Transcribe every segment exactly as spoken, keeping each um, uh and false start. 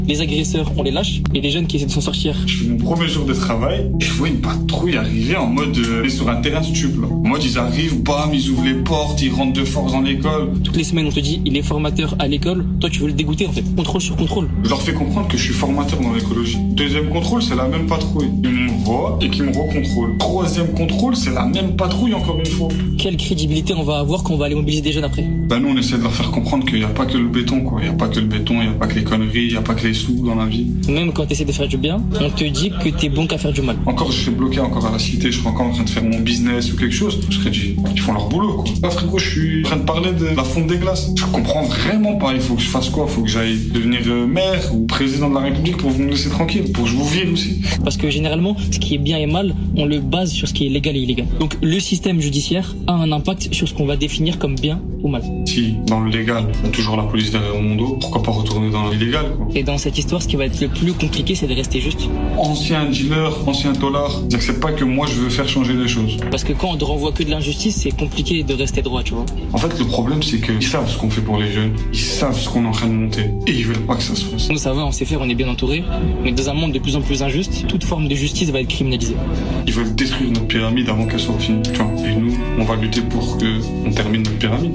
Les agresseurs, on les lâche, et les jeunes qui essaient de s'en sortir. Je fais mon premier jour de travail, et je vois une patrouille arriver en mode euh, sur un terrain de stup. Là. En mode ils arrivent, bam, ils ouvrent les portes, ils rentrent de force dans l'école. Toutes les semaines, on te dit, il est formateur à l'école, toi tu veux le dégoûter en fait. Contrôle sur contrôle. Je leur fais comprendre que je suis formateur dans l'écologie. Deuxième contrôle, c'est la même patrouille. Ils me voient et qui me recontrôlent. Troisième contrôle, c'est la même patrouille encore une fois. Quelle crédibilité on va avoir quand on va aller mobiliser des jeunes après? Bah nous, on essaie de leur faire comprendre qu'il n'y a pas que le béton, quoi. Il n'y a pas que le béton, il n'y a pas que les conneries, il n'y a pas que les sous dans la vie. Même quand tu essaies de faire du bien, on te dit que t'es bon qu'à faire du mal. Encore, je serais bloqué encore à la cité, je serais encore en train de faire mon business ou quelque chose. Je serais dit, ils font leur boulot, quoi. Là, frérot, je suis en train de parler de la fonte des glaces. Je comprends vraiment pas. Il faut que je fasse quoi? Il faut que j'aille devenir maire ou président de la République pour vous me laisser tranquille, pour que je vous vire aussi. Parce que généralement, ce qui est bien et mal, on le base sur ce qui est légal et illégal. Donc le système judiciaire a un impact sur ce qu'on va définir comme bien ou mal. Si, dans le légal, on a toujours la police derrière mon dos, pourquoi pas retourner dans l'illégal, quoi. Et dans cette histoire, ce qui va être le plus compliqué, c'est de rester juste. Ancien dealer, ancien tolard, n'accepte pas que moi je veux faire changer les choses. Parce que quand on te renvoie que de l'injustice, c'est compliqué de rester droit, tu vois. En fait, le problème, c'est qu'ils savent ce qu'on fait pour les jeunes, ils savent ce qu'on est en train de monter, et ils veulent pas que ça se fasse. Nous, ça va, on sait faire, on est bien entouré, mais dans un monde de plus en plus injuste, toute forme de justice va être criminalisée. Ils veulent détruire notre pyramide avant qu'elle soit finie, tu vois. Et nous, on va lutter pour qu'on termine notre pyramide.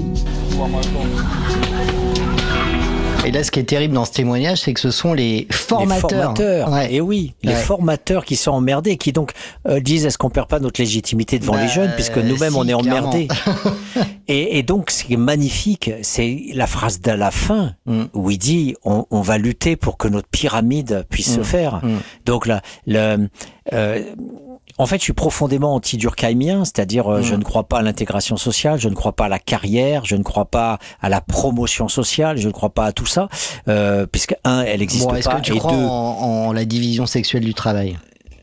Et là, ce qui est terrible dans ce témoignage, c'est que ce sont les formateurs. Les formateurs. Ouais. Et oui, les ouais. formateurs qui sont emmerdés, qui donc euh, disent est-ce qu'on perd pas notre légitimité devant bah, les jeunes, puisque nous-mêmes si, on est emmerdés. et, et donc, ce qui est magnifique, c'est la phrase de la fin mm. où il dit on, on va lutter pour que notre pyramide puisse mm. se faire. Mm. Donc là, le euh, en fait, je suis profondément anti-durkheimien, c'est-à-dire euh, mmh. je ne crois pas à l'intégration sociale, je ne crois pas à la carrière, je ne crois pas à la promotion sociale, je ne crois pas à tout ça, euh, puisque un, elle n'existe bon, pas, est-ce que tu et crois deux... en, en la division sexuelle du travail?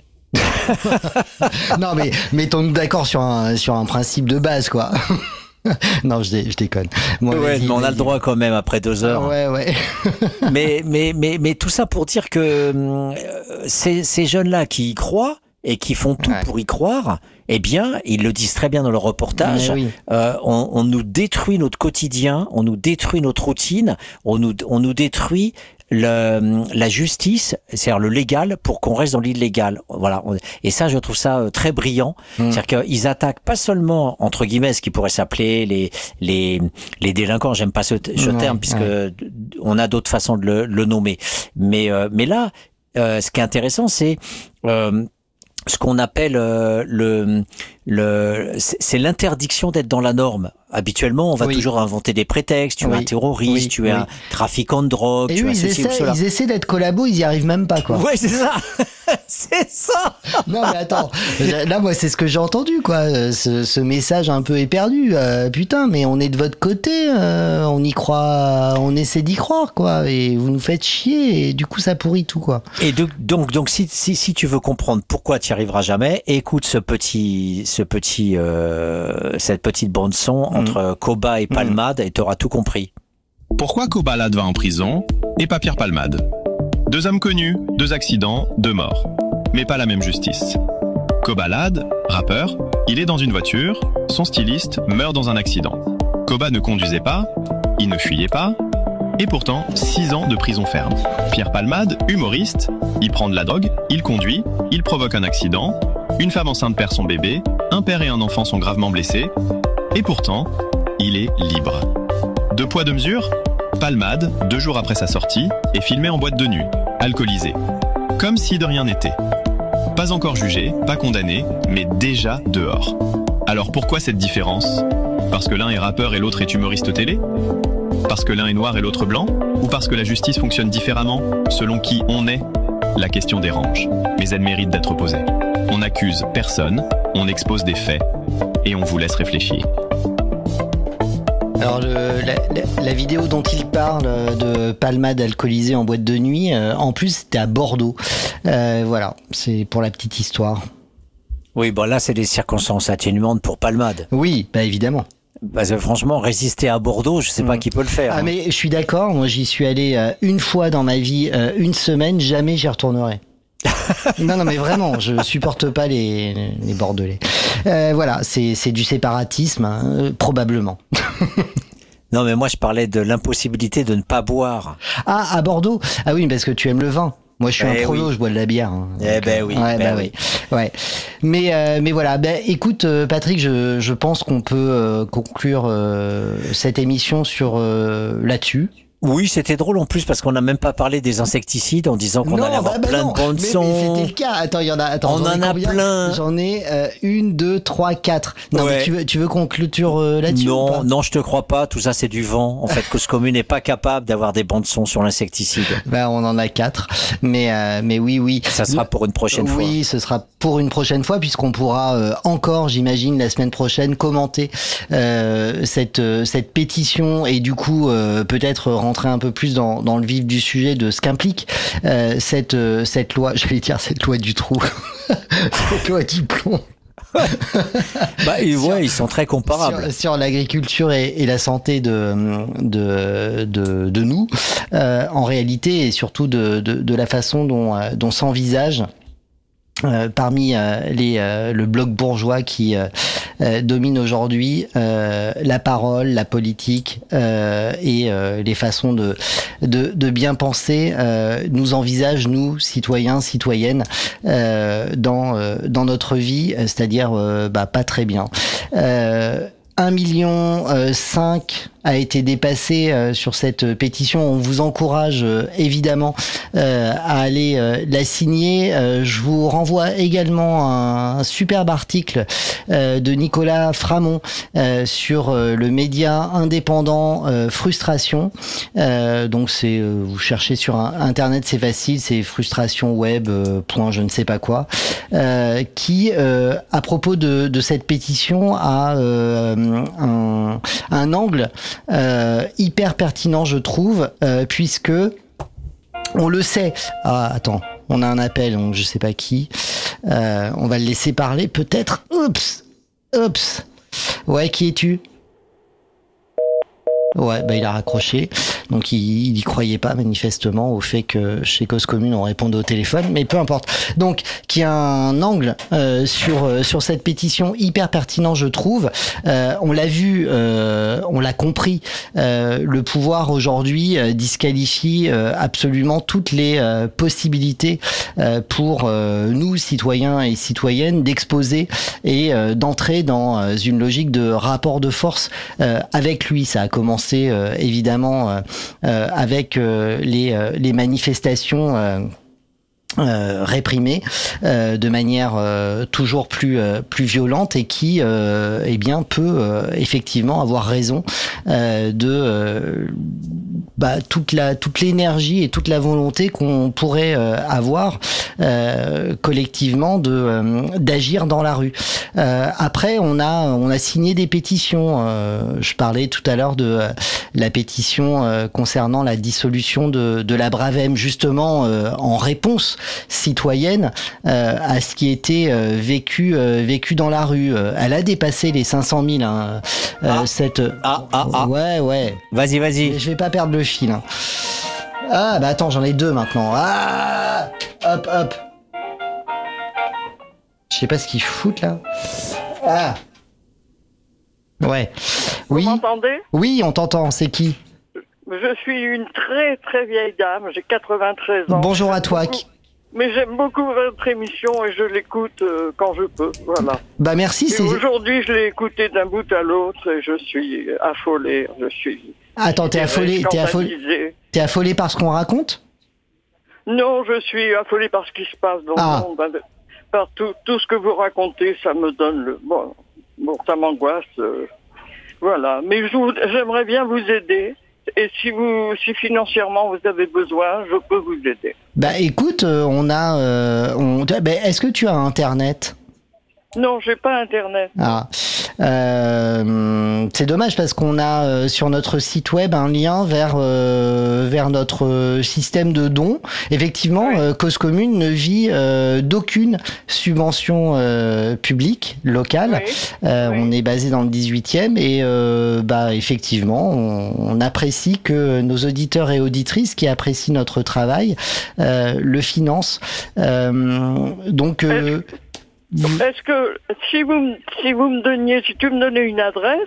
Non, mais mettons-nous d'accord sur un sur un principe de base, quoi. Non, je, dé, je déconne. Moi, ouais, mais on a le droit quand même après deux heures. Ouais, ouais. mais mais mais mais tout ça pour dire que euh, ces ces jeunes-là qui y croient et qui font tout ouais. pour y croire, eh bien, ils le disent très bien dans leur reportage, oui. euh, on, on nous détruit notre quotidien, on nous détruit notre routine, on nous, on nous détruit le, la justice, c'est-à-dire le légal, pour qu'on reste dans l'illégal. Voilà. Et ça, je trouve ça très brillant. Mmh. C'est-à-dire qu'ils attaquent pas seulement, entre guillemets, ce qui pourrait s'appeler les, les, les délinquants, j'aime pas ce, ce ouais, terme, puisque ouais. on a d'autres façons de le, le nommer. Mais, euh, mais là, euh, ce qui est intéressant, c'est... Euh, ce qu'on appelle euh, le le c'est l'interdiction d'être dans la norme. Habituellement, on va oui. toujours inventer des prétextes. Tu oui. es un terroriste, oui. tu es oui. un trafiquant de drogue, et tu eux, as ceci ou cela. Ils essaient d'être collabos, ils y arrivent même pas, quoi. Ouais, c'est ça. C'est ça. Non, mais attends. Là, moi, c'est ce que j'ai entendu, quoi. Ce, ce message un peu éperdu. Euh, putain, mais on est de votre côté. Euh, on y croit. On essaie d'y croire, quoi. Et vous nous faites chier. Et du coup, ça pourrit tout, quoi. Et donc, donc, donc, si, si, si tu veux comprendre pourquoi tu n'y arriveras jamais, écoute ce petit, ce petit, euh, cette petite bande son mmh. entre Koba et Palmade, mmh. et tu auras tout compris. Pourquoi Kobalade va en prison et pas Pierre Palmade? Deux hommes connus, deux accidents, deux morts. Mais pas la même justice. Kobalade, rappeur, il est dans une voiture, son styliste meurt dans un accident. Koba ne conduisait pas, il ne fuyait pas, et pourtant six ans de prison ferme. Pierre Palmade, humoriste, il prend de la drogue, il conduit, il provoque un accident, une femme enceinte perd son bébé, un père et un enfant sont gravement blessés, et pourtant, il est libre. Deux poids, deux mesures, Palmade, deux jours après sa sortie, est filmé en boîte de nuit, alcoolisé. Comme si de rien n'était. Pas encore jugé, pas condamné, mais déjà dehors. Alors pourquoi cette différence? Parce que l'un est rappeur et l'autre est humoriste télé? Parce que l'un est noir et l'autre blanc? Ou parce que la justice fonctionne différemment, selon qui on est? La question dérange, mais elle mérite d'être posée. On n'accuse personne, on expose des faits, et on vous laisse réfléchir. Alors le, la, la, la vidéo dont il parle de Palmade alcoolisé en boîte de nuit, euh, en plus c'était à Bordeaux. Euh, voilà, c'est pour la petite histoire. Oui, bon là c'est des circonstances atténuantes pour Palmade. Oui, bah évidemment. Parce que franchement, résister à Bordeaux, je sais mmh. pas qui peut le faire. Ah hein. mais je suis d'accord, moi j'y suis allé euh, une fois dans ma vie, euh, une semaine, jamais j'y retournerai. Non, non, mais vraiment, je supporte pas les, les Bordelais. Euh, voilà, c'est, c'est du séparatisme, hein, euh, probablement. Non, mais moi, je parlais de l'impossibilité de ne pas boire. Ah, à Bordeaux. Ah oui, parce que tu aimes le vin. Moi, je suis Eh un prolo, oui. je bois de la bière. Hein. Eh ben oui, Ouais, ben bah oui. oui. Ouais. Mais, euh, mais voilà. Ben, écoute, euh, Patrick, je, je pense qu'on peut euh, conclure euh, cette émission sur euh, là-dessus. Oui, c'était drôle en plus parce qu'on n'a même pas parlé des insecticides en disant qu'on Non, allait avoir bah, bah plein non. de bandes Mais- son. mais c'était le cas. Attends, il y en a. Attends, On j'en ai en a combien plein. J'en ai euh, une, deux, trois, quatre. Non, Ouais. mais tu veux, tu veux qu'on clôture euh, là-dessus ou pas Non, non, je te crois pas. Tout ça, c'est du vent. En fait, Cause Commune n'est pas capable d'avoir des bandes son sur l'insecticide. Bah, on en a quatre. Mais, euh, mais oui, oui. Ça sera pour une prochaine fois. Oui, ce sera pour une prochaine fois puisqu'on pourra euh, encore, j'imagine, la semaine prochaine commenter euh, cette euh, cette pétition et du coup euh, peut-être rentrer un peu plus dans dans le vif du sujet de ce qu'implique euh, cette euh, cette loi. Je vais dire cette loi du trou, cette loi du plomb. Bah, et ouais, ils sont très comparables. Sur, sur l'agriculture et, et la santé de, de, de, de nous, euh, en réalité, et surtout de, de, de la façon dont, euh, dont s'envisage euh, parmi euh, les, euh, le bloc bourgeois qui euh, euh, domine aujourd'hui euh, la parole, la politique euh, et euh, les façons de, de, de bien penser, euh, nous envisage, nous, citoyens, citoyennes, euh, dans, euh, dans notre vie, c'est-à-dire euh, bah, pas très bien. Euh, un million cinq a été dépassé euh, sur cette pétition. On vous encourage euh, évidemment euh, à aller euh, la signer. Euh, je vous renvoie également un, un superbe article euh, de Nicolas Framont euh, sur euh, le média indépendant euh, Frustration. Euh, donc c'est euh, vous cherchez sur un, internet, c'est facile, c'est frustration web euh, point je ne sais pas quoi, euh, qui euh, à propos de, de cette pétition a euh, un, un angle Euh, hyper pertinent, je trouve, euh, puisque on le sait. Ah, attends, on a un appel, donc je sais pas qui. Euh, on va le laisser parler, peut-être. Oups, oups. Ouais, qui es-tu? Ouais, bah il a raccroché. Donc il, il y croyait pas manifestement au fait que chez Cause Commune on répondait au téléphone, mais peu importe. Donc qui a un angle euh, sur euh, sur cette pétition hyper pertinent, je trouve. Euh, on l'a vu, euh, on l'a compris. Euh, le pouvoir aujourd'hui euh, disqualifie euh, absolument toutes les euh, possibilités euh, pour euh, nous citoyens et citoyennes d'exposer et euh, d'entrer dans euh, une logique de rapport de force euh, avec lui. Ça a commencé euh, évidemment euh, euh, avec euh, les, euh, les manifestations euh, Euh, réprimée euh, de manière euh, toujours plus euh, plus violente et qui euh, eh bien peut euh, effectivement avoir raison euh, de euh, bah, toute la toute l'énergie et toute la volonté qu'on pourrait euh, avoir euh, collectivement de euh, d'agir dans la rue. Euh, après on a on a signé des pétitions. Euh, je parlais tout à l'heure de euh, la pétition euh, concernant la dissolution de de la Bravem, justement euh, en réponse citoyenne euh, à ce qui était euh, vécu euh, vécu dans la rue. Euh, elle a dépassé les cinq cent mille. Hein, euh, Ah. cette Ah, ah, ah. ouais ouais. Vas-y, vas-y. Mais je vais pas perdre le fil. Hein. Ah bah attends, j'en ai deux maintenant. Ah, hop hop. Je sais pas ce qu'ils foutent là. Ah. Ouais. Vous Oui. m'entendez? Oui, on t'entend. C'est qui? Je suis une très très vieille dame, j'ai quatre-vingt-treize ans. Bonjour à toi. Beaucoup- Mais j'aime beaucoup votre émission et je l'écoute euh, quand je peux, voilà. Bah merci. Et C'est. aujourd'hui, je l'ai écouté d'un bout à l'autre et je suis affolée, je suis... Attends, t'es affolé, t'es affolé, scandalisée. t'es affolé par ce qu'on raconte? Non, je suis affolée par ce qui se passe dans Ah. le monde. Par- Par tout, tout ce que vous racontez, ça me donne le... Bon, bon ça m'angoisse, euh, voilà. Mais je vous- j'aimerais bien vous aider. Et si vous, si financièrement vous avez besoin, je peux vous aider. Bah écoute, euh, on a, euh, on, bah, est-ce que tu as internet? Non, j'ai pas internet. Ah, euh, c'est dommage parce qu'on a euh, sur notre site web un lien vers euh, vers notre euh, système de dons. Effectivement, Oui. euh, Cause Commune ne vit euh, d'aucune subvention euh, publique locale. Oui. Euh, Oui. On est basé dans le dix-huitième et euh, bah effectivement, on, on apprécie que nos auditeurs et auditrices qui apprécient notre travail euh, le financent. Euh, donc euh, vous- Est-ce que si vous me- si vous me donniez, si tu me donnais une adresse,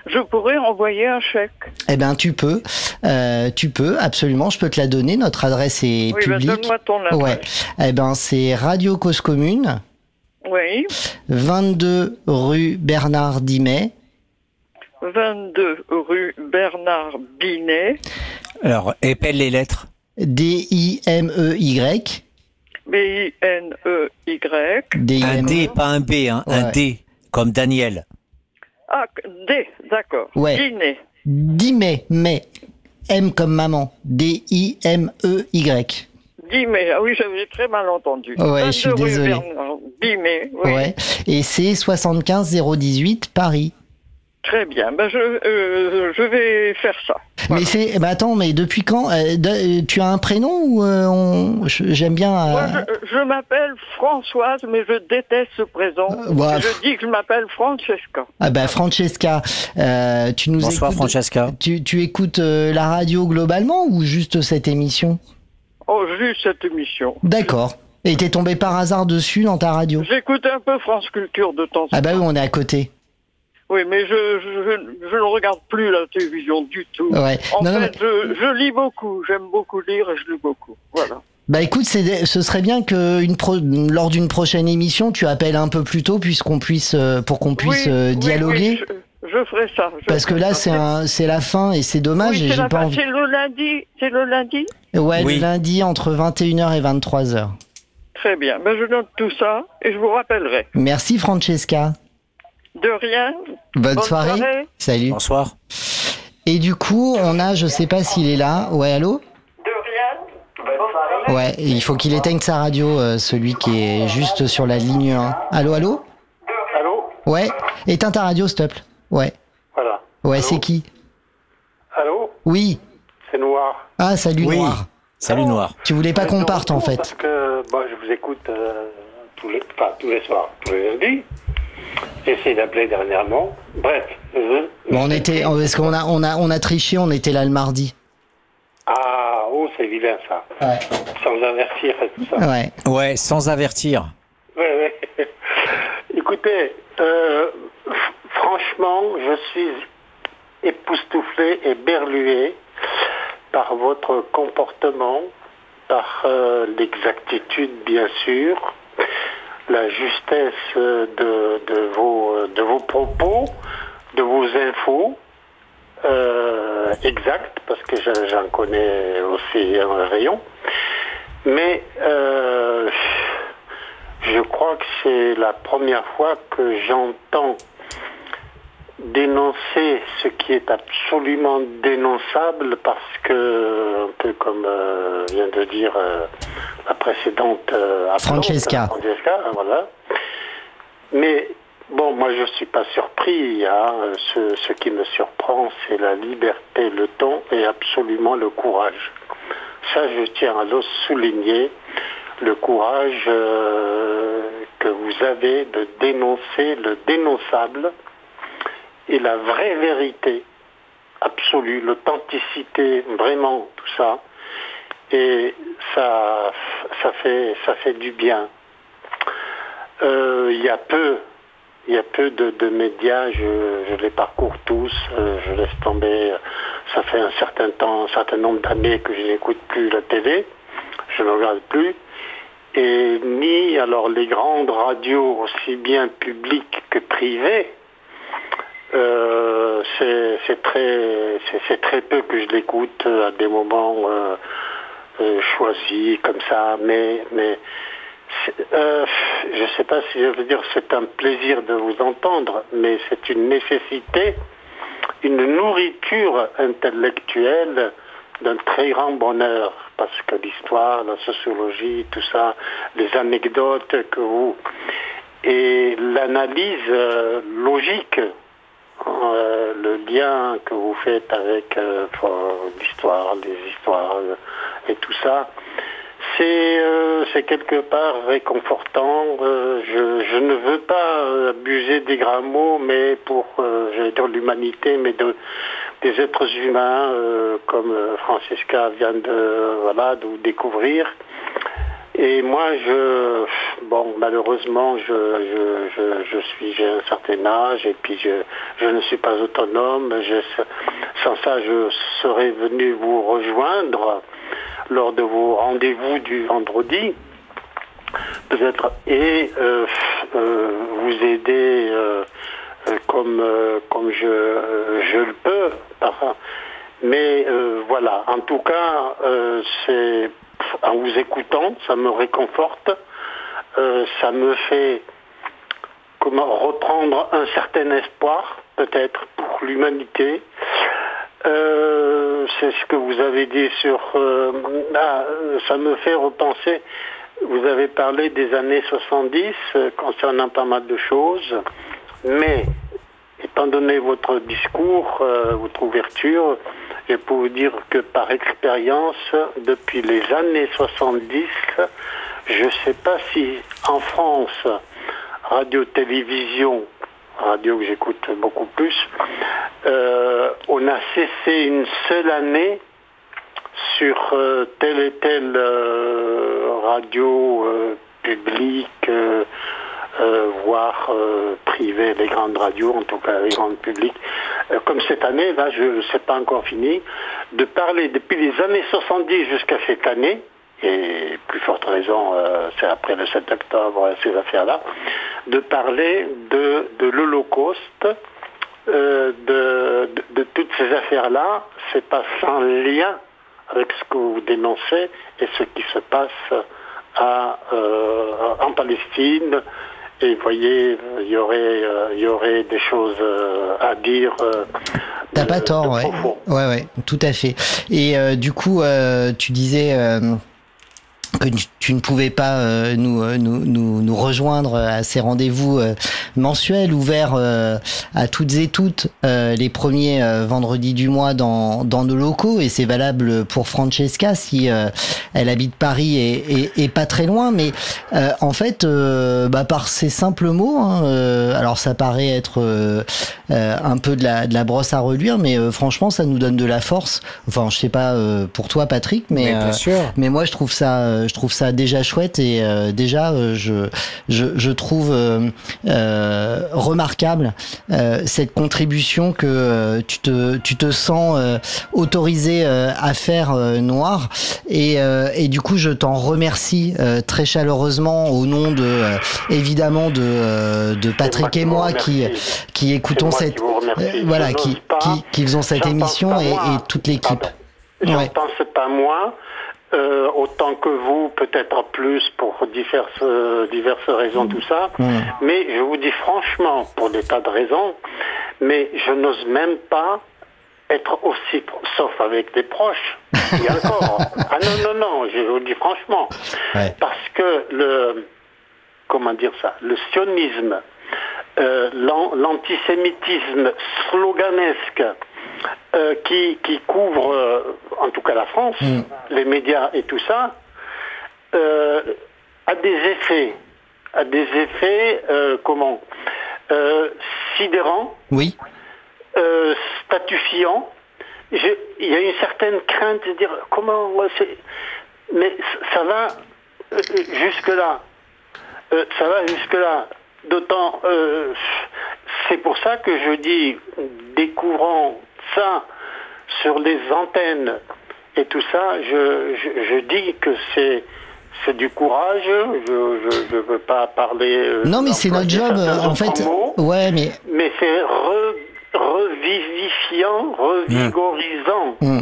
je pourrais envoyer un chèque. Eh ben, tu peux, euh, tu peux, absolument. Je peux te la donner. Notre adresse est Oui, ben, publique. donne-moi ton adresse. Ouais. Eh ben, c'est Radio Cause Commune, Oui, vingt-deux rue Bernard Dimet. vingt-deux rue Bernard Binet, Alors, épelle les lettres. D I M E Y. B I N E Y. D I Un M E. D, pas un B, hein, un Ouais. D, comme Daniel. Ah, D, d'accord. Ouais. Binet. Dimet, mais. M comme maman. D I M E Y. Bimet, ah oui, j'avais très mal entendu. Ouais, je suis vingt-deux rue désolé. Bernard Binet, oui. Ouais. Et c'est soixante-quinze zéro dix-huit Paris. Très bien, ben je, euh, je vais faire ça. Voilà. Mais c'est. Bah attends, mais depuis quand euh, de- Tu as un prénom ou euh, on... je- j'aime bien. euh, Moi, je, je m'appelle Françoise, mais je déteste ce présent. Euh, bah, je dis que je m'appelle Francesca. Ah bah Francesca, euh, tu nous Bonsoir, écoutes. Francesca. Tu, tu écoutes euh, la radio globalement ou juste cette émission? Oh, juste cette émission. D'accord. Et t'es tombé par hasard dessus dans ta radio? J'écoute un peu France Culture de temps en temps. Ah bah oui, on est à côté. Oui, mais je, je, je ne regarde plus la télévision du tout. Ouais. En Non, non, fait, je, je lis beaucoup. J'aime beaucoup lire et je lis beaucoup. Voilà. Bah écoute, c'est, ce serait bien que une pro, lors d'une prochaine émission, tu appelles un peu plus tôt puisqu'on puisse, euh, pour qu'on puisse Oui, euh, oui, dialoguer. oui, je, je ferai ça. je Parce que ferai là, ça. c'est un, c'est la fin et c'est dommage. Oui, et c'est j'ai la pas fin. envie. C'est le lundi. C'est le lundi. Ouais, Oui. le lundi entre vingt et une heures et vingt-trois heures. Très bien. Ben, je note tout ça et je vous rappellerai. Merci Francesca. De rien. Bonne, Bonne soirée. soirée. Salut. Bonsoir. Et du coup, on a, je sais pas s'il est là. Ouais, allô? De rien. Ouais, il faut qu'il éteigne sa radio, euh, celui qui est juste sur la ligne un. Allô, allô? Allô? Ouais, éteins ta radio, s'il te plaît. Ouais. Voilà. Ouais, Allô? c'est qui? Allô? Oui. C'est Noir. Ah, salut Oui. Noir. Salut, Noir. Tu voulais pas Je qu'on te parte en retrouve fait. Parce que bah, je vous écoute euh, tous, les, enfin, tous les soirs, tous les lundis. J'ai essayé d'appeler dernièrement. Bref. Je, Bon, on était, parce qu'on a, on a, on a triché, on était là le mardi. Ah, oh, c'est vilain ça. Ouais. Sans avertir et tout ça. Ouais. Ouais, sans avertir. Ouais, ouais. Écoutez, euh, f- franchement, je suis époustouflé et berlué par votre comportement, par euh, l'exactitude, bien sûr, la justesse euh, de, de, vos, de vos propos, de vos infos, euh, exactes, parce que j'en j'en connais aussi un rayon. Mais euh, je crois que c'est la première fois que j'entends dénoncer ce qui est absolument dénonçable parce que, un peu comme euh, vient de dire euh, la précédente euh, appelante, Francesca. Francesca, hein, voilà. Mais bon, moi je suis pas surpris. Hein. Ce, ce qui me surprend, c'est la liberté, le ton et absolument le courage. Ça, je tiens à le souligner, le courage euh, que vous avez de dénoncer le dénonçable et la vraie vérité absolue, l'authenticité, vraiment tout ça. Et ça, ça fait, ça fait du bien. Euh, Il y a peu, il y a peu de, de médias, je, je les parcours tous, euh, je laisse tomber. Ça fait un certain temps, un certain nombre d'années que je n'écoute plus la télé, je ne regarde plus. Et ni alors les grandes radios, aussi bien publiques que privées, euh, c'est c'est très, c'est c'est très peu que je l'écoute à des moments euh, euh, choisis comme ça, mais mais euh, je ne sais pas si je veux dire c'est un plaisir de vous entendre, mais c'est une nécessité, une nourriture intellectuelle d'un très grand bonheur, parce que l'histoire, la sociologie, tout ça, les anecdotes que vous... et l'analyse euh, logique, euh, le lien que vous faites avec euh, l'histoire, les histoires euh, et tout ça, c'est euh, c'est quelque part réconfortant. Euh, je, je ne veux pas abuser des grands mots, mais pour, euh, j'allais dire l'humanité, mais de, des êtres humains, euh, comme Francesca vient de, voilà, de vous découvrir. Et moi, je, bon, malheureusement, je, je, je, je suis, j'ai un certain âge et puis je, je ne suis pas autonome. Je, sans ça, je serais venu vous rejoindre lors de vos rendez-vous du vendredi, peut-être, et euh, euh, vous aider euh, comme, euh, comme je, euh, je le peux. Mais euh, voilà, en tout cas, euh, c'est... en vous écoutant, ça me réconforte, euh, ça me fait comment reprendre un certain espoir, peut-être, pour l'humanité. Euh, c'est ce que vous avez dit sur... Euh, ah, ça me fait repenser, vous avez parlé des années soixante-dix euh, concernant pas mal de choses, mais étant donné votre discours, euh, votre ouverture, je peux vous dire que par expérience, depuis les années soixante-dix, je ne sais pas si en France, radio-télévision, radio que j'écoute beaucoup plus, euh, on a cessé une seule année sur euh, telle et telle euh, radio euh, publique, euh, Euh, voire euh, privé, les grandes radios, en tout cas les grandes publiques, euh, comme cette année, là, je ne sais pas encore fini, de parler depuis les années soixante-dix jusqu'à cette année, et plus forte raison, euh, c'est après le sept octobre, ces affaires-là, de parler de, de l'Holocauste, euh, de, de, de toutes ces affaires-là, c'est pas sans lien avec ce que vous dénoncez et ce qui se passe à, euh, en Palestine. Et vous voyez, il y aurait, euh, il y aurait des choses euh, à dire. Euh, T'as pas tort, ouais. ouais, ouais, tout à fait. Et euh, du coup, euh, tu disais euh, que tu ne pouvais pas euh, nous, nous, nous, nous rejoindre à ces rendez-vous euh, mensuels ouverts euh, à toutes et toutes euh, les premiers euh, vendredis du mois dans, dans nos locaux, et c'est valable pour Francesca si euh, elle habite Paris et, et, et pas très loin, mais euh, en fait euh, bah, par ces simples mots, hein, euh, alors ça paraît être euh, euh, un peu de la, de la brosse à reluire, mais euh, franchement ça nous donne de la force. Enfin je sais pas euh, pour toi Patrick, mais, mais, bien euh, sûr. mais moi je trouve ça je trouve ça déjà chouette, et euh, déjà euh, je, je je trouve euh, euh, remarquable euh, cette contribution que euh, tu te tu te sens euh, autorisé euh, à faire, euh, Noir, et euh, et du coup je t'en remercie euh, très chaleureusement au nom de euh, évidemment de euh, de Patrick et moi qui qui écoutons cette euh, voilà qui, qui qui faisons cette émission, et, et toute l'équipe. Je ne ouais. pense pas moi. Euh, autant que vous, peut-être plus pour diverses, euh, diverses raisons, tout ça. Mmh. Mais je vous dis franchement, pour des tas de raisons, mais je n'ose même pas être aussi, sauf avec des proches, et encore. Ah non, non, non, je vous dis franchement. Ouais. Parce que le, comment dire ça, le sionisme, euh, l'antisémitisme sloganesque, Euh, qui, qui couvre, euh, en tout cas la France, mmh. les médias et tout ça, euh, a des effets, a des effets, euh, comment, euh, sidérants, oui. euh, statufiants. Il y a une certaine crainte de dire comment, c'est, mais ça va euh, jusque-là, euh, ça va jusque-là. D'autant, euh, c'est pour ça que je dis, découvrant ça sur les antennes et tout ça, je, je, je dis que c'est c'est du courage. Je ne veux pas parler. Non, mais c'est notre job, en fait. Mots, ouais, mais mais c'est re, revivifiant, revigorisant. Mmh.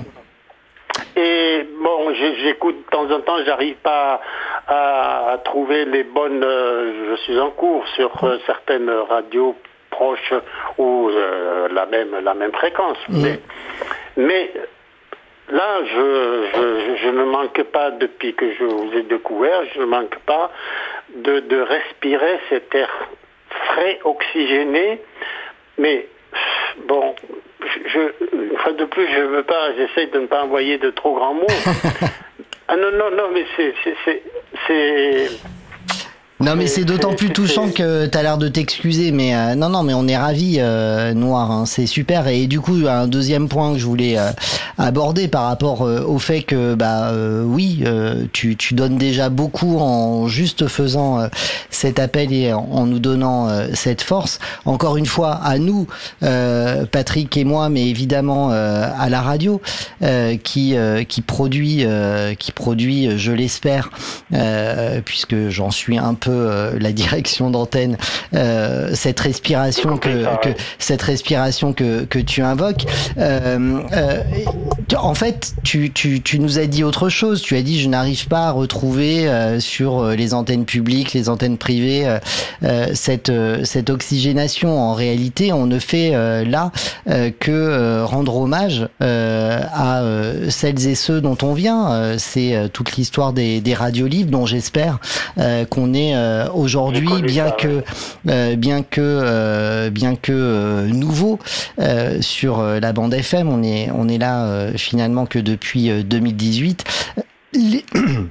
Et bon, j'écoute de temps en temps, j'arrive pas à, à trouver les bonnes. Euh, je suis en cours sur euh, certaines radios proches ou euh, la même la même fréquence. Mmh. Mais, mais là, je, je je ne manque pas, depuis que je vous ai découvert, je ne manque pas de de respirer cet air frais, oxygéné. Mais bon, je, une fois de plus, je veux pas, j'essaie de ne pas envoyer de trop grands mots. Ah non, non, non, mais c'est, c'est, c'est, c'est... Non, mais c'est d'autant plus touchant que t'as l'air de t'excuser, mais euh, non, non, mais on est ravis, euh, Noir, hein, c'est super. Et du coup, un deuxième point que je voulais euh, aborder par rapport euh, au fait que, bah, euh, oui, euh, tu, tu donnes déjà beaucoup en juste faisant euh, cet appel et en, en nous donnant euh, cette force. Encore une fois, à nous, euh, Patrick et moi, mais évidemment euh, à la radio, euh, qui euh, qui produit, euh, qui produit, je l'espère, euh, puisque j'en suis un peu euh, la direction d'antenne, euh, cette respiration que, que cette respiration que que tu invoques. Euh, euh, en fait, tu tu tu nous as dit autre chose. Tu as dit je n'arrive pas à retrouver euh, sur les antennes publiques, les antennes privées, euh, euh, cette euh, cette oxygénation. En réalité, on ne fait euh, là euh, que euh, rendre hommage euh, à euh, celles et ceux dont on vient. Euh, c'est euh, toute l'histoire des des radios libres, dont j'espère euh, qu'on est euh, aujourd'hui, bien ça, que euh, bien que euh, bien que euh, nouveau euh, sur euh, la bande F M. On est on est là euh, finalement que depuis euh, deux mille dix-huit. Les...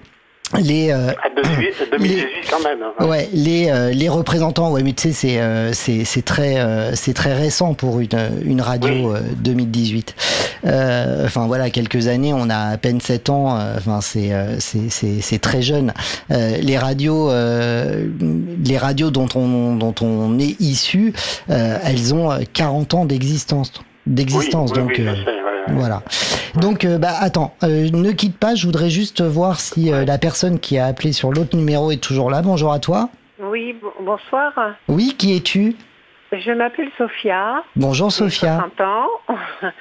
Les, euh, deux mille dix-huit les, quand même. Hein. Ouais, les euh, les représentants. Ouais, mais tu sais, c'est euh, c'est c'est très euh, c'est très récent pour une une radio oui. euh, deux mille dix-huit. Euh, enfin voilà, quelques années, on a à peine sept ans. Enfin euh, c'est euh, c'est c'est c'est très jeune. Euh, les radios euh, les radios dont on dont on est issu, euh, elles ont quarante ans d'existence d'existence. Oui, oui, donc oui, euh, je sais, ouais, ouais. Voilà. Donc, euh, bah, attends, euh, ne quitte pas. Je voudrais juste voir si euh, la personne qui a appelé sur l'autre numéro est toujours là. Bonjour à toi. Oui, b- bonsoir. Oui, qui es-tu ? Je m'appelle Sophia. Bonjour Sophia. J'ai soixante ans.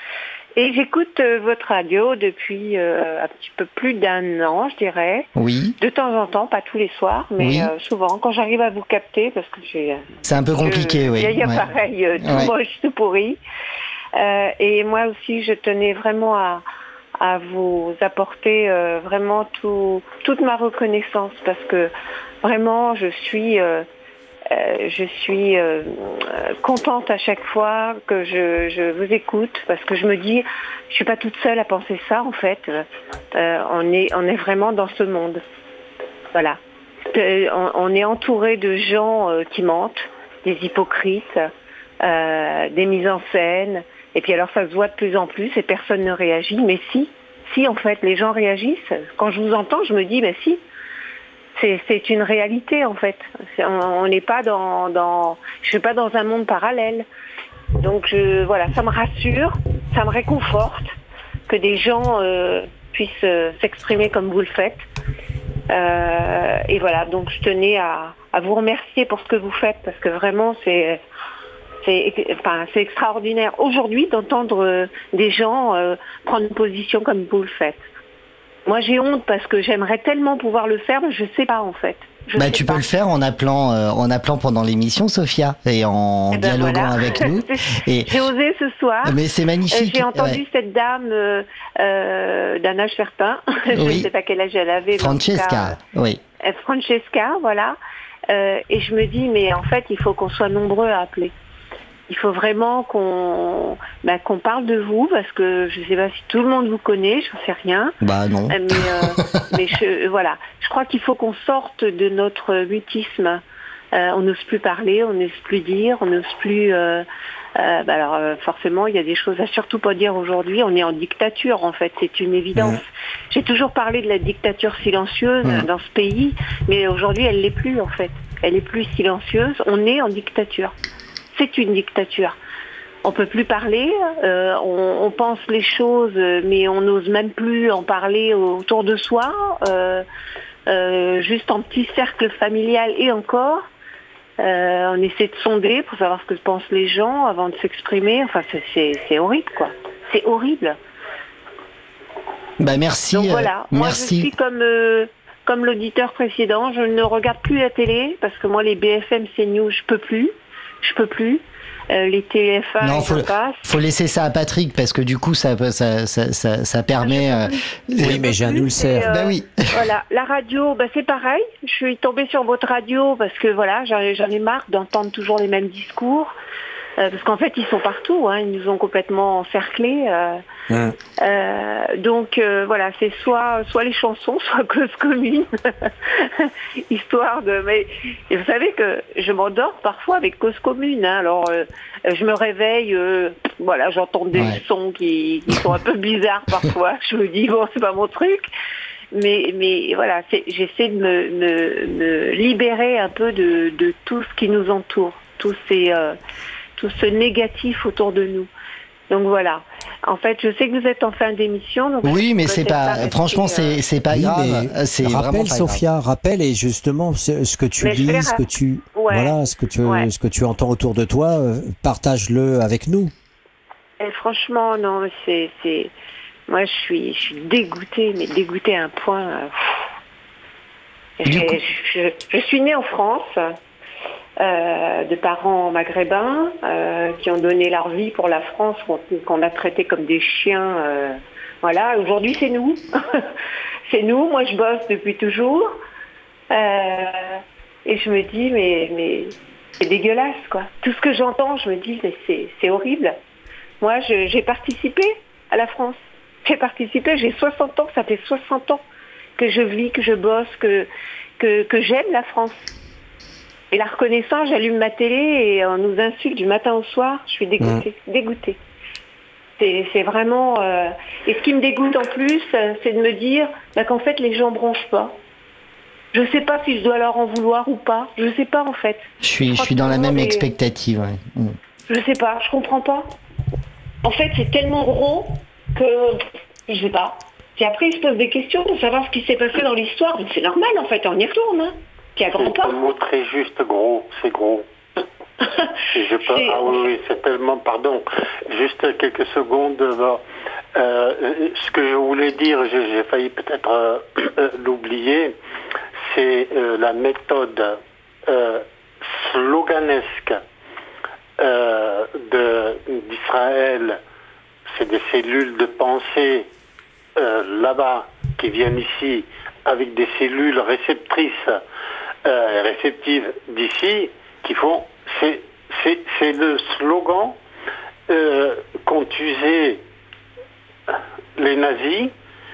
Et j'écoute euh, votre radio depuis euh, un petit peu plus d'un an, je dirais. Oui. De temps en temps, pas tous les soirs, mais oui. euh, souvent, quand j'arrive à vous capter, parce que j'ai... C'est un peu compliqué, euh, oui. Il y a ouais. pareil, euh, tout ouais. moche, tout pourri. Euh, et moi aussi, je tenais vraiment à, à vous apporter euh, vraiment tout, toute ma reconnaissance, parce que vraiment, je suis... Euh, Euh, je suis euh, contente à chaque fois que je, je vous écoute, parce que je me dis, je suis pas toute seule à penser ça en fait. Euh, on est on est vraiment dans ce monde. Voilà. Euh, on, on est entouré de gens euh, qui mentent, des hypocrites, euh, des mises en scène. Et puis alors ça se voit de plus en plus et personne ne réagit. Mais si, si en fait les gens réagissent. Quand je vous entends, je me dis, ben si. C'est, c'est une réalité en fait. C'est, on n'est pas dans, dans, je suis pas dans un monde parallèle. Donc je, voilà, ça me rassure, ça me réconforte que des gens euh, puissent euh, s'exprimer comme vous le faites. Euh, et voilà, donc je tenais à, à vous remercier pour ce que vous faites, parce que vraiment c'est, c'est, enfin, c'est extraordinaire aujourd'hui d'entendre euh, des gens euh, prendre une position comme vous le faites. Moi, j'ai honte parce que j'aimerais tellement pouvoir le faire, mais je sais pas en fait. Je bah, tu pas. peux le faire en appelant, euh, en appelant pendant l'émission, Sophia, et en eh ben dialoguant voilà. avec nous. Et... J'ai osé ce soir. Mais c'est magnifique. J'ai entendu ouais. cette dame euh, euh, d'un âge certain. Je ne oui. sais pas quel âge elle avait. Francesca, cas, oui. Euh, Francesca, voilà. Euh, et je me dis, mais en fait, il faut qu'on soit nombreux à appeler. Il faut vraiment qu'on, bah, qu'on parle de vous, parce que je ne sais pas si tout le monde vous connaît, j'en sais rien. Bah non. Mais, euh, mais je, voilà, je crois qu'il faut qu'on sorte de notre mutisme. Euh, on n'ose plus parler, on n'ose plus dire, on n'ose plus... Euh, euh, bah alors euh, forcément, il y a des choses à surtout pas dire aujourd'hui. On est en dictature, en fait, c'est une évidence. Mmh. J'ai toujours parlé de la dictature silencieuse mmh. dans ce pays, mais aujourd'hui, elle l'est plus, en fait. Elle est plus silencieuse. On est en dictature. C'est une dictature. On peut plus parler, euh, on, on pense les choses, mais on n'ose même plus en parler autour de soi, euh, euh, juste en petit cercle familial et encore. Euh, on essaie de sonder pour savoir ce que pensent les gens avant de s'exprimer. Enfin, c'est, c'est, c'est horrible, quoi. C'est horrible. Bah merci. Donc voilà, euh, moi merci. je suis comme... Euh, comme l'auditeur précédent, je ne regarde plus la télé, parce que moi les B F M, CNews, je peux plus. Je peux plus. Euh, les T F un, non, faut, faut laisser ça à Patrick, parce que du coup, ça, ça, ça, ça, ça permet. Euh... Oui, mais j'ai un ulcère. Euh, bah oui. Voilà, la radio, bah c'est pareil. Je suis tombée sur votre radio parce que voilà, j'en, j'en ai marre d'entendre toujours les mêmes discours. Euh, parce qu'en fait, ils sont partout, hein, ils nous ont complètement encerclés. Euh, mmh. euh, donc euh, voilà, c'est soit soit les chansons, soit Cause Commune, histoire de. Mais et vous savez que je m'endors parfois avec Cause Commune. Hein, alors euh, je me réveille, euh, voilà, j'entends des ouais. sons qui, qui sont un peu bizarres parfois. Je me dis bon, c'est pas mon truc. Mais, mais voilà, c'est, j'essaie de me, me, me libérer un peu de, de tout ce qui nous entoure, tous ces, euh, tout ce négatif autour de nous. Donc voilà. En fait, je sais que vous êtes en fin d'émission. Donc oui, mais c'est pas, pas franchement, c'est, c'est pas oui, grave. C'est rappelle, pas Sophia, grave. rappelle et justement ce, ce que tu mais lis, ce que tu, ouais. voilà, ce que tu, ouais. ce que tu entends autour de toi, euh, partage-le avec nous. Et franchement, non, c'est, c'est. Moi, je suis, je suis dégoûtée, mais dégoûtée à un point. Euh, je, je, je suis née en France, euh, de parents maghrébins euh, qui ont donné leur vie pour la France, qu'on, qu'on a traité comme des chiens. Euh, voilà, aujourd'hui, c'est nous. C'est nous. Moi, je bosse depuis toujours. Euh, et je me dis, mais, mais c'est dégueulasse, quoi. Tout ce que j'entends, je me dis, mais c'est, c'est horrible. Moi, je, j'ai participé à la France. J'ai participé, j'ai soixante ans, ça fait soixante ans que je vis, que je bosse, que, que, que j'aime la France. Et la reconnaissance, j'allume ma télé et on nous insulte du matin au soir, je suis dégoûtée, mmh. dégoûtée. C'est, c'est vraiment... Euh... Et ce qui me dégoûte en plus, c'est de me dire bah, qu'en fait les gens bronchent pas. Je sais pas si je dois leur en vouloir ou pas, je sais pas en fait. Je suis, je suis dans la même des... expectative, ouais. Mmh. Je sais pas, je comprends pas. En fait, c'est tellement gros que, je sais pas. Puis après, ils se posent des questions pour savoir ce qui s'est passé dans l'histoire. Donc c'est normal, en fait, on y retourne. Hein. Puis à grand pas. C'est un mot très juste, gros. C'est gros. je peux... c'est... Ah oui, oui, c'est tellement... Pardon. Juste quelques secondes. Euh, ce que je voulais dire, j'ai, j'ai failli peut-être euh, l'oublier, c'est euh, la méthode euh, sloganesque euh, de, d'Israël. C'est des cellules de pensée euh, là-bas qui viennent ici avec des cellules réceptrices euh, réceptives d'ici qui font c'est, c'est, c'est le slogan euh, qu'ont usé les nazis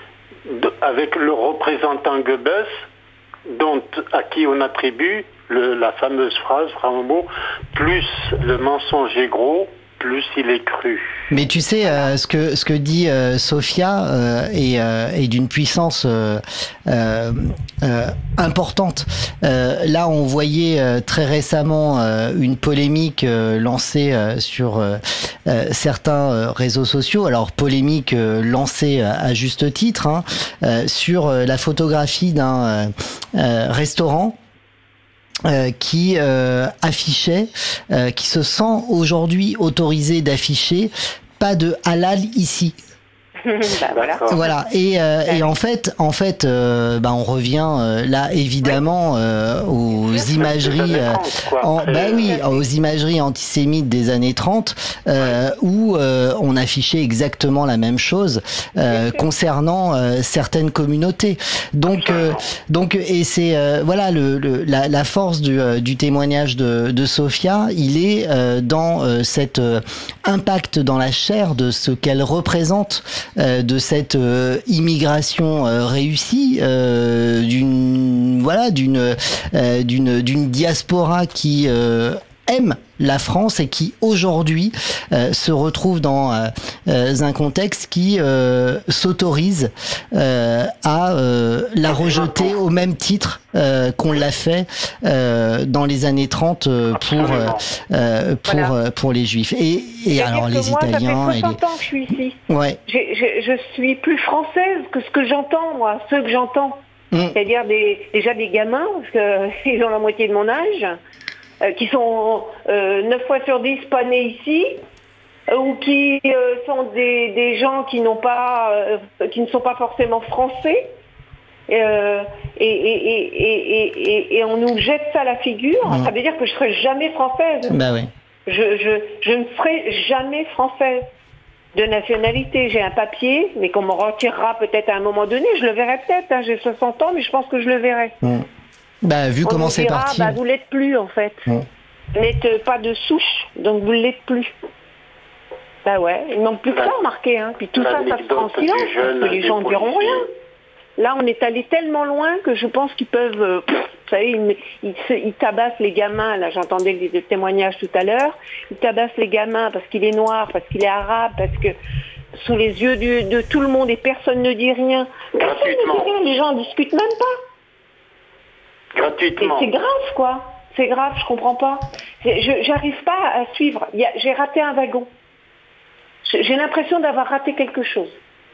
de, avec le représentant Goebbels dont, à qui on attribue le, la fameuse phrase vraiment plus le mensonge est gros, plus il est cru. Mais tu sais, euh, ce que ce que dit euh, Sophia euh, est, euh, est d'une puissance euh, euh, euh, importante. Euh, là, on voyait euh, très récemment euh, une polémique euh, lancée euh, sur euh, euh, certains euh, réseaux sociaux. Alors, polémique euh, lancée euh, à juste titre hein, euh, sur euh, la photographie d'un euh, euh, restaurant. Euh, qui euh, affichait, euh, qui se sent aujourd'hui autorisé d'afficher pas de halal ici. bah voilà. Voilà. Et, euh, et en fait, en fait, euh, bah on revient euh, là évidemment euh, aux imageries, euh, en, bah oui, aux imageries antisémites des années trente, euh, où euh, on affichait exactement la même chose euh, concernant euh, certaines communautés. Donc, euh, donc, et c'est euh, voilà le, le la, la force du, euh, du témoignage de, de Sophia, il est euh, dans euh, cet euh, impact dans la chair de ce qu'elle représente. Euh, de cette euh, immigration euh, réussie, euh, d'une voilà, d'une euh, d'une d'une diaspora qui euh, aime la France et qui aujourd'hui euh, se retrouve dans euh, euh, un contexte qui euh, s'autorise euh, à euh, la rejeter au même titre euh, qu'on l'a fait euh, dans les années trente euh, pour euh, pour voilà. euh, pour les Juifs et et alors les moi, Italiens ça fait soixante ans que je suis ici. Ouais. J'ai, je, je suis plus française que ce que j'entends moi, ceux que j'entends. Mmh. C'est-à-dire des, déjà des gamins parce qu'ils ont la moitié de mon âge. Euh, qui sont euh, neuf fois sur dix pas nés ici, euh, ou qui euh, sont des, des gens qui n'ont pas, euh, qui ne sont pas forcément français, euh, et, et, et, et, et, et on nous jette ça à la figure. Mmh. Ça veut dire que je serai jamais française. Bah oui. Je, je, je ne serai jamais française de nationalité. J'ai un papier, mais qu'on me retirera peut-être à un moment donné. Je le verrai peut-être. Hein, j'ai soixante ans, mais je pense que je le verrai. Mmh. Bah, vu on comment nous c'est dira, parti. Bah, vous l'êtes plus, en fait. Mmh. n'êtes pas de souche, donc vous ne l'êtes plus. Bah ouais, il manque plus que ça, remarquez. Hein. Puis tout ça, ça se fera en silence, parce que les gens ne diront rien. Là, on est allé tellement loin que je pense qu'ils peuvent... Euh, pff, vous savez, ils, ils, ils tabassent les gamins. Là, j'entendais les, les témoignages tout à l'heure. Ils tabassent les gamins parce qu'il est noir, parce qu'il est arabe, parce que sous les yeux du, de tout le monde et personne ne dit rien. Personne ne dit rien, les gens ne discutent même pas. Gratuitement. Et c'est grave, quoi. C'est grave, je comprends pas. Je, j'arrive pas à suivre. Il y a, j'ai raté un wagon. J'ai l'impression d'avoir raté quelque chose.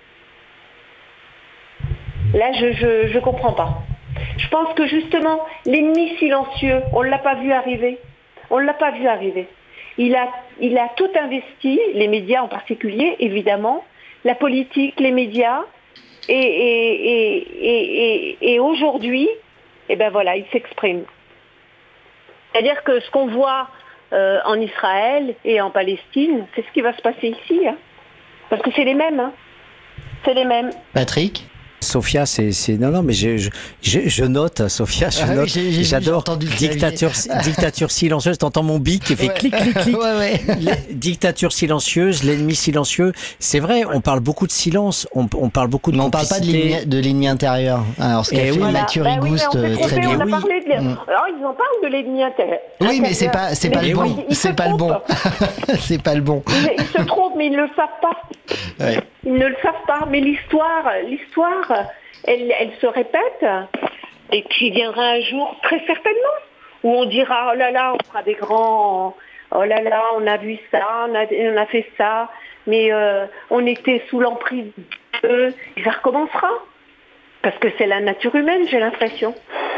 Là, je je, je comprends pas. Je pense que justement, l'ennemi silencieux, on ne l'a pas vu arriver. On ne l'a pas vu arriver. Il a, il a tout investi, les médias en particulier, évidemment, la politique, les médias, et, et, et, et, et, et aujourd'hui, eh ben voilà, il s'exprime. C'est-à-dire que ce qu'on voit euh, en Israël et en Palestine, c'est ce qui va se passer ici. Hein. Parce que c'est les mêmes. Hein. C'est les mêmes. Patrick ? Sophia, c'est, c'est, non, non, mais je, je, je, je note, Sophia, je Ah note. oui, j'ai- j'ai- J'adore. j'ai entendu le Dictature, dictature silencieuse. T'entends mon bic qui fait Ouais. clic, clic, clic. Ouais, ouais. Les- Dictature silencieuse, l'ennemi silencieux. C'est vrai, on parle beaucoup de silence, on, on parle beaucoup de Mais on parle pas de complicité. l'ennemi, de l'ennemi intérieur. Alors, ce qu'a Eh fait oui. Voilà. Mathieu Bah oui, mais Rigouste on s'est euh, trompé, très bien. on a Oui. parlé de... Mm. Alors, ils en parlent de l'ennemi intérieur. Oui, mais c'est pas, c'est pas Mais le ils- bon. ils se C'est pas le bon. trompent. C'est pas le bon. Ils, ils se trompent, mais ils ne le savent pas. Ouais. Ils ne le savent pas. Mais l'histoire, l'histoire, elle, elle se répète. Et puis viendra un jour, très certainement, où on dira, oh là là, on fera des grands... Oh là là, on a vu ça, on a, on a fait ça, mais euh, on était sous l'emprise d'eux. Et ça recommencera. Parce que c'est la nature humaine, j'ai l'impression.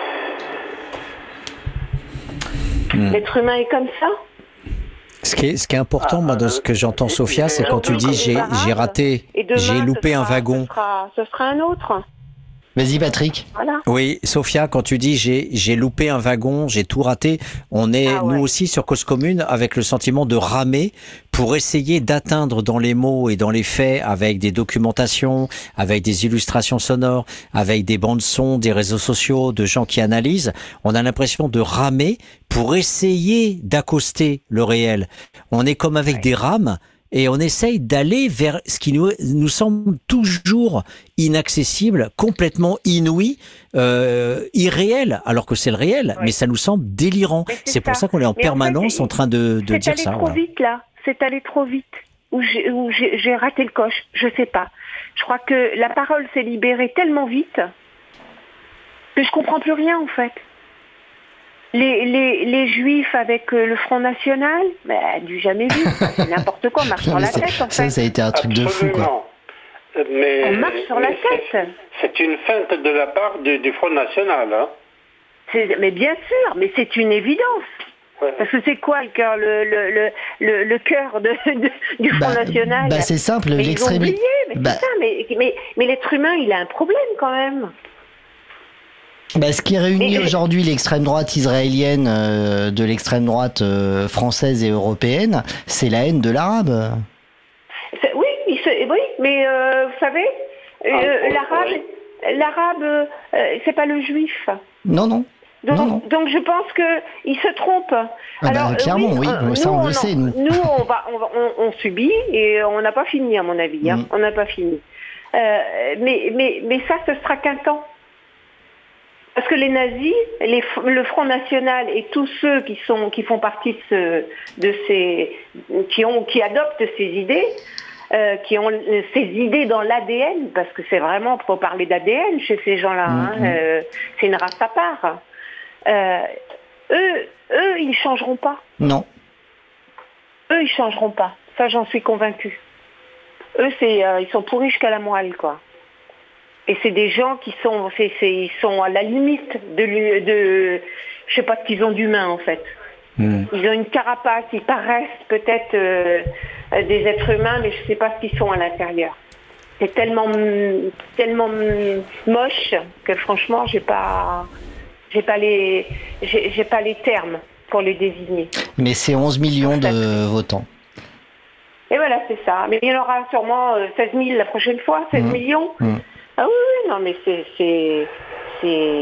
Hmm. L'être humain est comme ça. Ce qui est, ce qui est important, moi, dans ce que j'entends, Sophia, c'est quand tu dis j'ai, j'ai raté, Et demain, j'ai loupé ce un sera- wagon. Ce sera, ce sera un autre. Vas-y, Patrick. Voilà. Oui, Sophia, quand tu dis j'ai j'ai loupé un wagon, j'ai tout raté, on est Ah ouais. nous aussi sur Cause Commune avec le sentiment de ramer pour essayer d'atteindre dans les mots et dans les faits, avec des documentations, avec des illustrations sonores, avec des bandes son, des réseaux sociaux, de gens qui analysent, on a l'impression de ramer pour essayer d'accoster le réel. On est comme avec des rames. Et on essaye d'aller vers ce qui nous, nous semble toujours inaccessible, complètement inouï, euh, irréel, alors que c'est le réel, Oui. mais ça nous semble délirant. Mais c'est C'est pour ça. ça qu'on est en Mais en permanence fait, en train de, de C'est dire allé ça. trop Voilà. vite, là. C'est allé trop vite. Ou j'ai, ou j'ai, j'ai raté le coche. Je sais pas. Je crois que la parole s'est libérée tellement vite que je comprends plus rien, en fait. Les, les, les juifs avec euh, le Front National, ben, du jamais vu. C'est n'importe quoi, on marche Non, sur mais la c'est- tête, en ça, fait. ça a été un truc de fou, quoi. Absolument. Mais, On marche sur la mais c'est- tête. C'est une feinte de la part du, du Front National. Hein. C'est- mais bien sûr, mais c'est une évidence. Ouais. Parce que c'est quoi le cœur, le, le, le, le, le cœur de, de- du Front Bah, National bah, c'est simple, Mais ils ont l'extrême. oublié, mais Bah- c'est ça, mais, mais, mais l'être humain, il a un problème quand même. Bah, ce qui réunit Mais- aujourd'hui l'extrême droite israélienne euh, de l'extrême droite euh, française et européenne, c'est la haine de l'arabe. C'est- Oui, il se- oui, mais euh, vous savez, euh, Ah, oui, l'arabe, oui. l'arabe, euh, c'est pas le juif. Non, non. Donc, Non, non. donc je pense que il se trompe. Ah bah, euh, clairement, oui, euh, ça, nous, on le en- sait, nous. Nous, on va, on, va- on- on subit et on n'a pas fini à mon avis. Hein. Mhm. On n'a pas fini. Euh, mais, mais, mais ça, ce sera qu'un temps. Parce que les nazis, les, le Front National et tous ceux qui sont, qui font partie de, ce, de ces, qui ont, qui adoptent ces idées, euh, qui ont ces idées dans l'A D N, parce que c'est vraiment, faut parler d'A D N chez ces gens-là. Hein, Mhm. euh, c'est une race à part. Euh, eux, eux, ils changeront pas. Non. Eux, ils changeront pas. Ça, j'en suis convaincue. Eux, c'est, euh, ils sont pourris jusqu'à la moelle, quoi. Et c'est des gens qui sont, c'est, c'est, ils sont à la limite de, l'hu- de, je sais pas ce qu'ils ont d'humain en fait. Hmm. Ils ont une carapace, ils paraissent peut-être euh, euh, des êtres humains, mais je sais pas ce qu'ils sont à l'intérieur. C'est tellement, mm, tellement mm, moche que franchement, j'ai pas, j'ai pas les, j'ai, j'ai pas les termes pour les désigner. Mais c'est onze millions de votants. Et voilà, c'est ça. Mais il y en aura sûrement euh, seize mille la prochaine fois, seize Mmh. millions. Mmh. Ah oui, oui, non, mais c'est, c'est, c'est,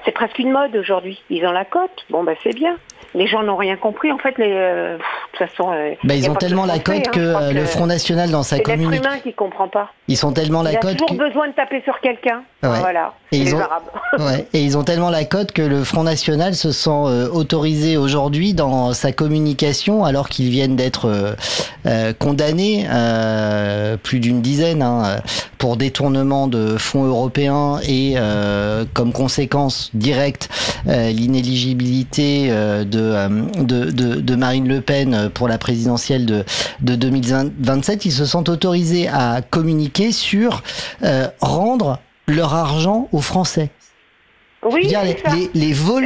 c'est presque une mode aujourd'hui. Ils ont la cote. Bon, ben c'est bien. Les gens n'ont rien compris. En fait, les, euh, de toute façon, euh, bah, ils ont tellement la cote hein, que, que le Front National dans sa communication. C'est l'être humain qui comprend pas. Ils sont tellement la cote. Il a toujours que... besoin de taper sur quelqu'un. Ouais. Voilà. Et les ils, ont... Arabes. ouais. Et ils ont tellement la cote que le Front National se sent euh, autorisé aujourd'hui dans sa communication, alors qu'ils viennent d'être euh, euh, condamnés, euh, plus d'une dizaine, hein, pour détournement de fonds européens et euh, comme conséquence directe euh, l'inéligibilité euh, de De, de, de Marine Le Pen pour la présidentielle de, de deux mille vingt-sept, ils se sentent autorisés à communiquer sur euh, rendre leur argent aux Français. Oui, dire, les, les, les voleurs